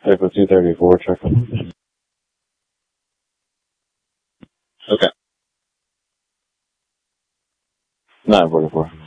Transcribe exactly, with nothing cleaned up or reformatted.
Type of two thirty-four, check them. Okay. nine forty-four.